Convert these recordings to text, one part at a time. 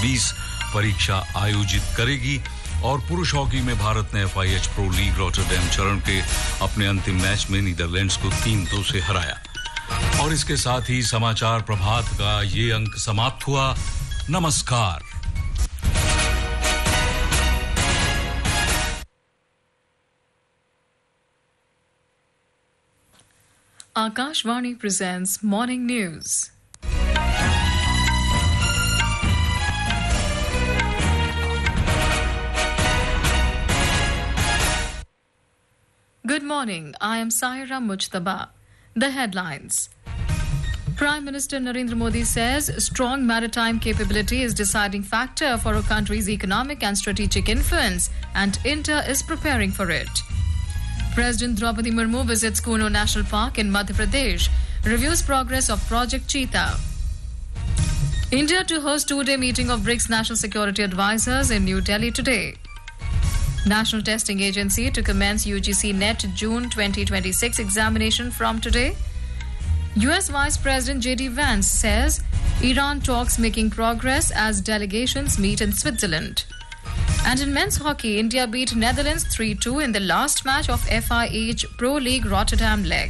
2020 परीक्षा आयोजित करेगी और पुरुष हॉकी में भारत ने FIH प्रो लीग रॉटरडैम चरण के अपने अंतिम मैच में नीदरलैंड्स को 3-2 से हराया। और इसके साथ ही समाचार प्रभात का ये अंक समाप्त हुआ। नमस्कार। Akashvani presents Morning News. Good morning. I am Saira Mujtaba. The headlines. Prime Minister Narendra Modi says strong maritime capability is deciding factor for a country's economic and strategic influence, and India is preparing for it. President Draupadi Murmu visits Kuno National Park in Madhya Pradesh, reviews progress of Project Cheetah. India to host two-day meeting of BRICS National Security Advisors in New Delhi today. National Testing Agency to commence UGC NET June 2026 examination from today. US Vice President J.D. Vance says Iran talks making progress as delegations meet in Switzerland. And in men's hockey, India beat Netherlands 3-2 in the last match of FIH Pro League Rotterdam leg.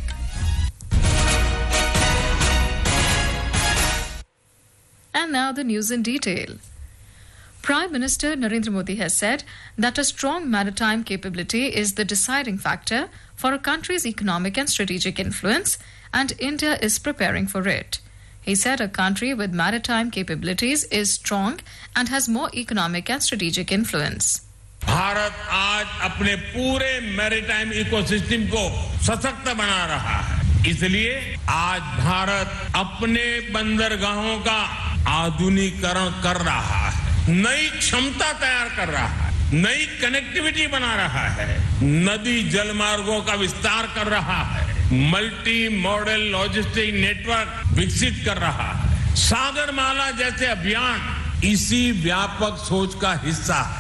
And now the news in detail. Prime Minister Narendra Modi has said that a strong maritime capability is the deciding factor for a country's economic and strategic influence, and India is preparing for it. He said a country with maritime capabilities is strong and has more economic and strategic influence. Bharat आज अपने पूरे maritime ecosystem को सशक्त बना रहा है। इसलिए आज भारत अपने बंदरगाहों का आधुनिकीकरण कर रहा है, नई क्षमता तैयार कर रहा है, नई कनेक्टिविटी बना रहा है, नदी जलमार्गों का विस्तार कर रहा है, मल्टी मॉडल लॉजिस्टिक नेटवर्क विकसित कर रहा है। सागरमाला जैसे अभियान इसी व्यापक सोच का हिस्सा है।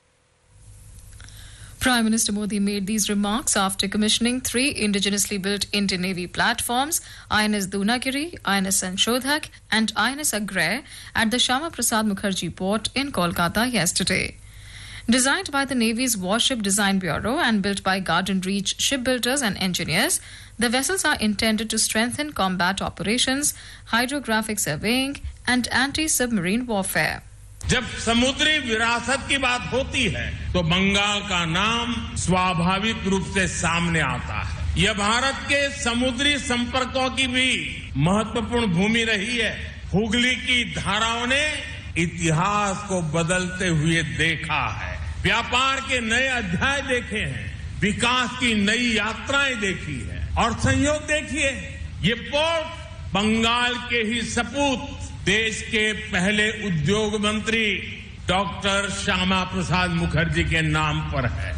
Prime Minister Modi made these remarks after commissioning 3 indigenously built Indian Navy platforms, INS Dunagiri, INS Sanshodhak and INS Agray at the Shama Prasad Mukherjee port in Kolkata yesterday. Designed by the Navy's Warship Design Bureau and built by Garden Reach shipbuilders and engineers, the vessels are intended to strengthen combat operations, hydrographic surveying and anti-submarine warfare. जब समुद्री विरासत की बात होती है तो बंगाल का नाम स्वाभाविक रूप से सामने आता है। यह भारत के समुद्री संपर्कों की भी महत्वपूर्ण भूमि रही है। हुगली की धाराओं ने इतिहास को बदलते हुए देखा है, व्यापार के नए अध्याय देखे हैं, विकास की नई यात्राएं देखी है और संयोग देखिए, ये पोर्ट बंगाल के ही सपूत देश के पहले उद्योग मंत्री डॉक्टर श्यामा प्रसाद मुखर्जी के नाम पर है।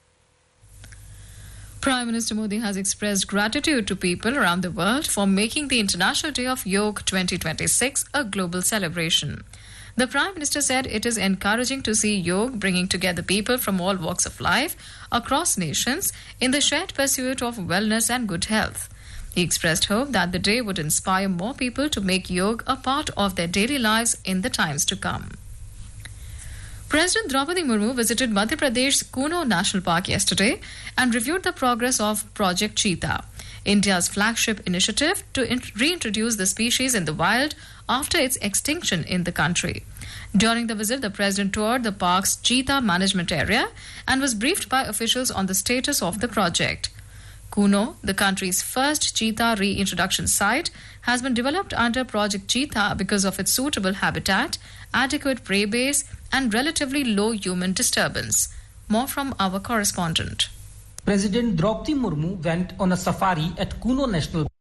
Prime Minister Modi has expressed gratitude to people around the world for making the International Day of Yoga 2026 a global celebration. The Prime Minister said it is encouraging to see yoga bringing together people from all walks of life across nations in the shared pursuit of wellness and good health. He expressed hope that the day would inspire more people to make yoga a part of their daily lives in the times to come. President Draupadi Murmu visited Madhya Pradesh's Kuno National Park yesterday and reviewed the progress of Project Cheetah, India's flagship initiative to reintroduce the species in the wild after its extinction in the country. During the visit, the president toured the park's cheetah management area and was briefed by officials on the status of the project. Kuno, the country's first cheetah reintroduction site, has been developed under Project Cheetah because of its suitable habitat, adequate prey base, and relatively low human disturbance. More from our correspondent. President Draupadi Murmu went on a safari at Kuno National